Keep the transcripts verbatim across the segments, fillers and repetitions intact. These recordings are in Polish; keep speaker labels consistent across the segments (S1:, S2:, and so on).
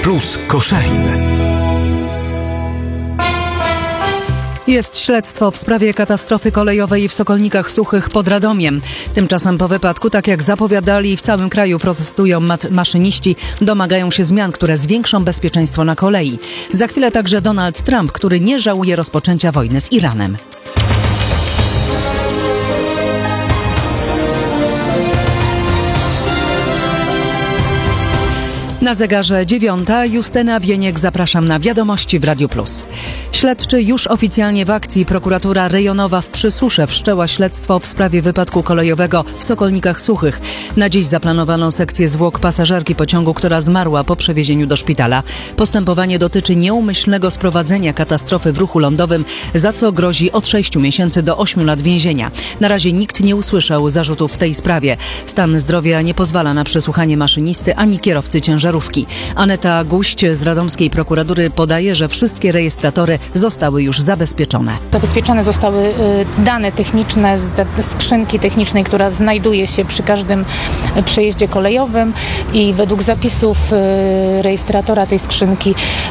S1: Plus Koszalin.
S2: Jest śledztwo w sprawie katastrofy kolejowej w Sokolnikach Suchych pod Radomiem. Tymczasem po wypadku, tak jak zapowiadali, w całym kraju protestują mat- maszyniści, domagają się zmian, które zwiększą bezpieczeństwo na kolei. Za chwilę także Donald Trump, który nie żałuje rozpoczęcia wojny z Iranem. Na zegarze dziewiąta. Justyna Wieniek, zapraszam na Wiadomości w Radiu Plus. Śledczy już oficjalnie w akcji. Prokuratura rejonowa w Przysusze wszczęła śledztwo w sprawie wypadku kolejowego w Sokolnikach Suchych. Na dziś zaplanowano sekcję zwłok pasażerki pociągu, która zmarła po przewiezieniu do szpitala. Postępowanie dotyczy nieumyślnego sprowadzenia katastrofy w ruchu lądowym, za co grozi od sześciu miesięcy do ośmiu lat więzienia. Na razie nikt nie usłyszał zarzutów w tej sprawie. Stan zdrowia nie pozwala na przesłuchanie maszynisty ani kierowcy ciężarówki. Aneta Guść z radomskiej prokuratury podaje, że wszystkie rejestratory zostały już zabezpieczone.
S3: Zabezpieczone zostały dane techniczne z skrzynki technicznej, która znajduje się przy każdym przejeździe kolejowym i według zapisów rejestratora tej skrzynki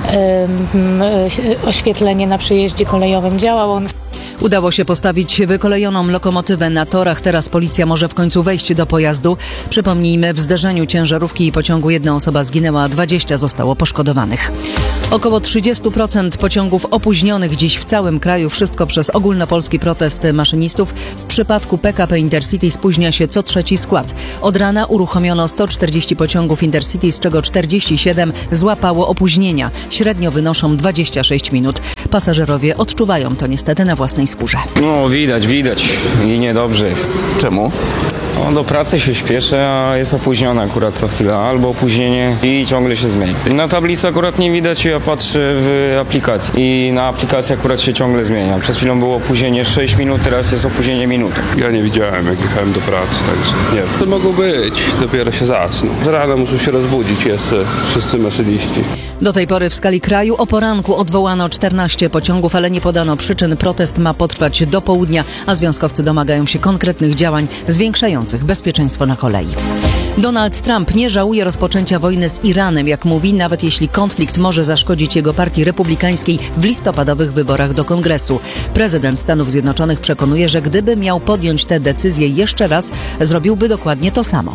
S3: oświetlenie na przejeździe kolejowym działało.
S2: Udało się postawić wykolejoną lokomotywę na torach. Teraz policja może w końcu wejść do pojazdu. Przypomnijmy, w zderzeniu ciężarówki i pociągu jedna osoba zginęła, a dwadzieścia zostało poszkodowanych. Około trzydzieści procent pociągów opóźnionych dziś w całym kraju. Wszystko przez ogólnopolski protest maszynistów. W przypadku P K P Intercity spóźnia się co trzeci skład. Od rana uruchomiono sto czterdzieści pociągów Intercity, z czego czterdzieści siedem złapało opóźnienia. Średnio wynoszą dwadzieścia sześć minut. Pasażerowie odczuwają to niestety na własnej skórze.
S4: No widać, widać i niedobrze jest.
S5: Czemu?
S4: No, do pracy się śpieszy, a jest opóźniona akurat co chwilę, albo opóźnienie i ciągle się zmienia. Na tablicy akurat nie widać, ja patrzę w aplikacji i na aplikacji akurat się ciągle zmienia. Przed chwilą było opóźnienie sześć minut, teraz jest opóźnienie minutę.
S6: Ja nie widziałem, jak jechałem do pracy, także nie wiem. To mogło być, dopiero się zacznie. Z rana muszą się rozbudzić jeszcze wszyscy maszyniści.
S2: Do tej pory w skali kraju o poranku odwołano czternaście pociągów, ale nie podano przyczyn. Protest ma potrwać do południa, a związkowcy domagają się konkretnych działań zwiększających bezpieczeństwo na kolei. Donald Trump nie żałuje rozpoczęcia wojny z Iranem, jak mówi, nawet jeśli konflikt może zaszkodzić jego partii republikańskiej w listopadowych wyborach do Kongresu. Prezydent Stanów Zjednoczonych przekonuje, że gdyby miał podjąć tę decyzję jeszcze raz, zrobiłby dokładnie to samo.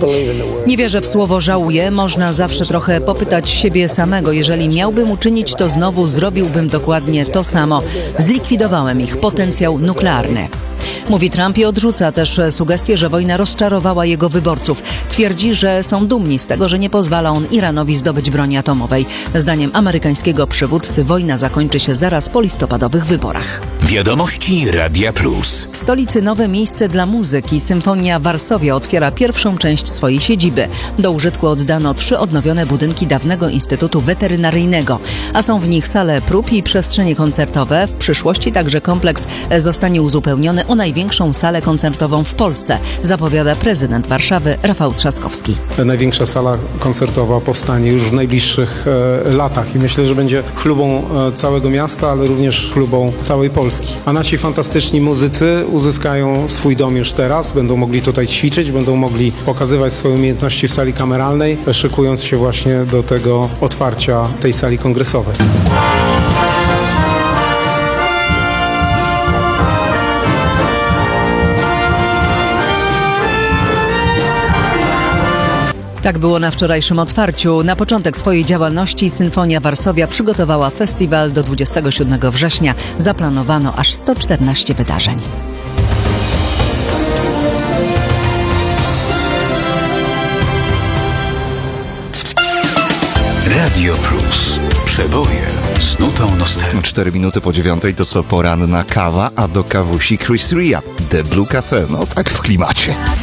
S2: Nie wierzę w słowo żałuję, można zawsze trochę popytać siebie samego. Jeżeli miałbym uczynić to znowu, zrobiłbym dokładnie to samo. Zlikwidowałem ich potencjał nuklearny. Mówi Trump i odrzuca też sugestię, że wojna rozczarowała jego wyborców. Twierdzi, że są dumni z tego, że nie pozwala on Iranowi zdobyć broni atomowej. Zdaniem amerykańskiego przywódcy wojna zakończy się zaraz po listopadowych wyborach.
S1: Wiadomości Radia Plus.
S2: W stolicy nowe miejsce dla muzyki. Symfonia Warszawia otwiera pierwszą część swojej siedziby. Do użytku oddano trzy odnowione budynki dawnego Instytutu Weterynaryjnego, a są w nich sale prób i przestrzenie koncertowe. W przyszłości także kompleks zostanie uzupełniony o największą salę koncertową w Polsce, zapowiada prezydent Warszawy Rafał Trzaskowski.
S7: Największa sala koncertowa powstanie już w najbliższych e, latach i myślę, że będzie chlubą e, całego miasta, ale również chlubą całej Polski. A nasi fantastyczni muzycy uzyskają swój dom już teraz, będą mogli tutaj ćwiczyć, będą mogli pokazywać swoje umiejętności w sali kameralnej, szykując się właśnie do tego otwarcia tej sali kongresowej.
S2: Tak było na wczorajszym otwarciu. Na początek swojej działalności Symfonia Warszawia przygotowała festiwal do dwudziestego siódmego września. Zaplanowano aż sto czternaście wydarzeń.
S1: Radio Plus. Przeboje z nutą nostalgii.
S5: Cztery minuty po dziewiątej to co poranna kawa, a do kawusi Chris Ria, The Blue Cafe. No tak w klimacie.